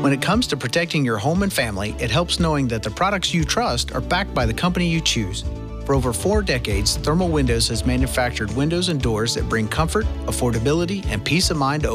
When it comes to protecting your home and family, it helps knowing that the products you trust are backed by the company you choose. For over 4 decades, Thermal Windows has manufactured windows and doors that bring comfort, affordability, and peace of mind to